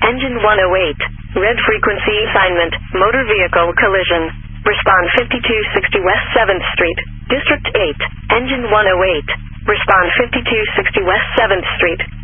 Engine 108. Red frequency assignment. Motor vehicle collision. Respond 5260 West 7th Street. District 8. Engine 108. Respond 5260 West 7th Street.